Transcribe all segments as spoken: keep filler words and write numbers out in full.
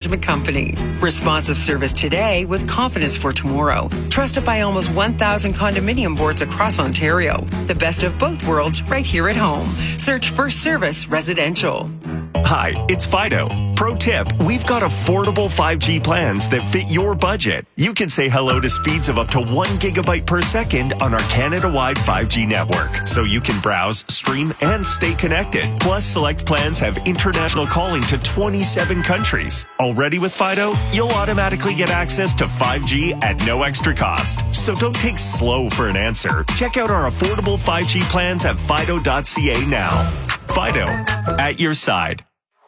Management Company. Responsive service today with confidence for tomorrow. Trusted by almost one thousand condominium boards across Ontario. The best of both worlds right here at home. Search First Service Residential. Hi, it's Fido. Pro tip, we've got affordable five G plans that fit your budget. You can say hello to speeds of up to one gigabyte per second on our Canada-wide five G network. So you can browse, stream, and stay connected. Plus, select plans have international calling to twenty-seven countries. Already with Fido, you'll automatically get access to five G at no extra cost. So don't take slow for an answer. Check out our affordable five G plans at fido dot c a now. Fido, at your side.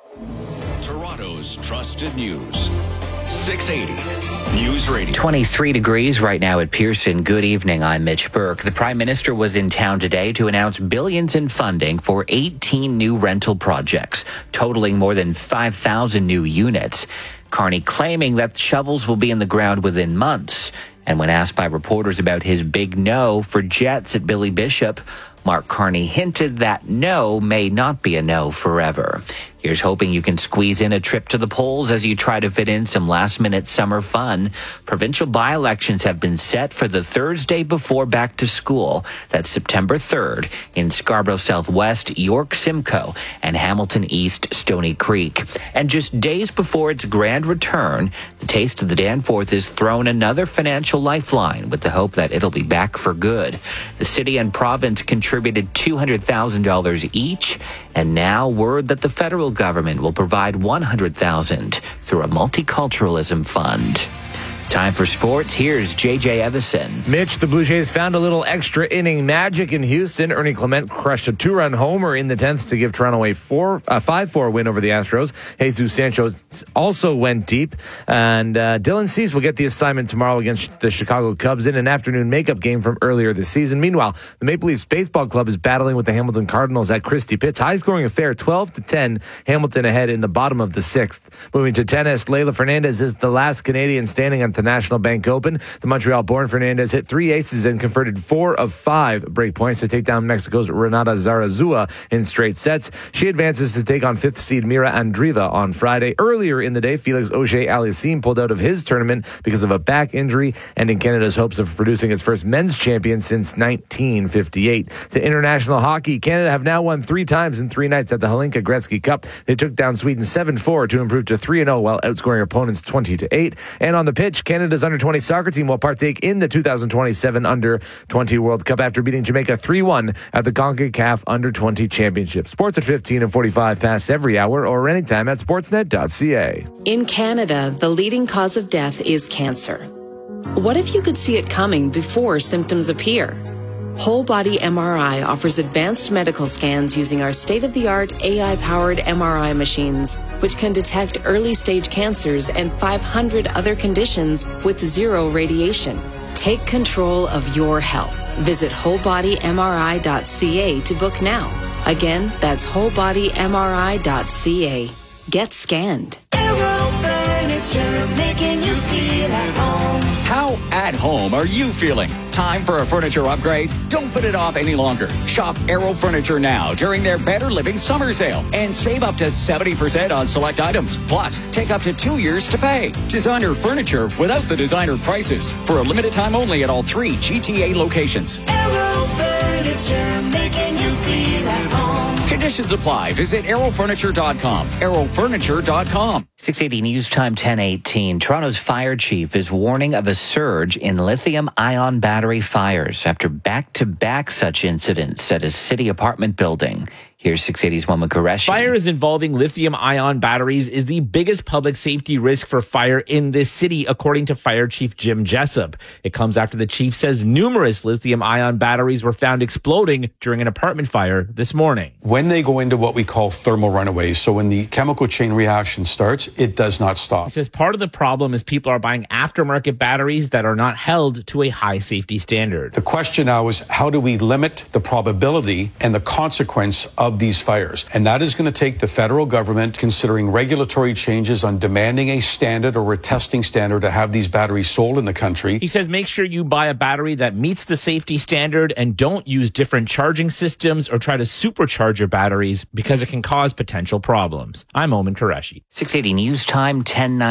Toronto's trusted news. six eighty News Radio. twenty-three degrees right now at Pearson. Good evening. I'm Mitch Burke. The Prime Minister was in town today to announce billions in funding for eighteen new rental projects, totaling more than five thousand new units. Carney claiming that shovels will be in the ground within months. And when asked by reporters about his big no for jets at Billy Bishop, Mark Carney hinted that no may not be a no forever. Here's hoping you can squeeze in a trip to the polls as you try to fit in some last-minute summer fun. Provincial by-elections have been set for the Thursday before back to school. That's September third in Scarborough Southwest, York Simcoe, and Hamilton East, Stony Creek. And just days before its grand return, the Taste of the Danforth has thrown another financial lifeline with the hope that it'll be back for good. The city and province contributed two hundred thousand dollars each, and now word that the federal government will provide one hundred thousand dollars through a multiculturalism fund. Time for sports. Here's J J Evison. Mitch, the Blue Jays found a little extra inning magic in Houston. Ernie Clement crushed a two-run homer in the tenth to give Toronto a four, a five four win over the Astros. Jesus Sanchez also went deep. And uh, Dylan Cease will get the assignment tomorrow against the Chicago Cubs in an afternoon makeup game from earlier this season. Meanwhile, the Maple Leafs Baseball Club is battling with the Hamilton Cardinals at Christie Pitts. High-scoring affair, twelve to ten. Hamilton ahead in the bottom of the sixth. Moving to tennis, Leylah Fernandez is the last Canadian standing on the National Bank Open. The Montreal-born Fernandez hit three aces and converted four of five break points to take down Mexico's Renata Zarazua in straight sets. She advances to take on fifth seed Mira Andreeva on Friday. Earlier in the day, Felix Auger-Aliassime pulled out of his tournament because of a back injury, ending Canada's hopes of producing its first men's champion since nineteen fifty-eight. To international hockey, Canada have now won three times in three nights at the Hlinka Gretzky Cup. They took down Sweden seven four to improve to three and oh while outscoring opponents twenty to eight. And on the pitch, Canada's under twenty soccer team will partake in the two thousand twenty-seven under twenty World Cup after beating Jamaica three one at the CONCACAF under twenty Championship. Sports at fifteen and forty-five past every hour or anytime at sportsnet dot c a. In Canada, the leading cause of death is cancer. What if you could see it coming before symptoms appear? Whole Body M R I offers advanced medical scans using our state-of-the-art A I-powered M R I machines, which can detect early-stage cancers and five hundred other conditions with zero radiation. Take control of your health. Visit whole body m r i dot c a to book now. Again, that's whole body m r i dot c a. Get scanned. Aero Furniture, making you feel at home. How at home are you feeling? Time for a furniture upgrade? Don't put it off any longer. Shop Aero Furniture now during their Better Living Summer Sale and save up to seventy percent on select items. Plus, take up to two years to pay. Designer furniture without the designer prices. For a limited time only at all three G T A locations. Aero Furniture, making you feel at home. Conditions apply. Visit aero furniture dot com. aero furniture dot com. six eighty News Time ten eighteen. Toronto's fire chief is warning of a surge in lithium-ion battery fires after back-to-back such incidents at a city apartment building. Here's six eighty's Mohammed Qureshi. Fires involving lithium-ion batteries is the biggest public safety risk for fire in this city, according to Fire Chief Jim Jessup. It comes after the chief says numerous lithium-ion batteries were found exploding during an apartment fire this morning. When they go into what we call thermal runaways, so when the chemical chain reaction starts, it does not stop. He says part of the problem is people are buying aftermarket batteries that are not held to a high safety standard. The question now is, how do we limit the probability and the consequence of these fires? And that is going to take the federal government considering regulatory changes on demanding a standard or a testing standard to have these batteries sold in the country. He says make sure you buy a battery that meets the safety standard and don't use different charging systems or try to supercharge your batteries because it can cause potential problems. I'm Omen Qureshi. six eighty News Time ten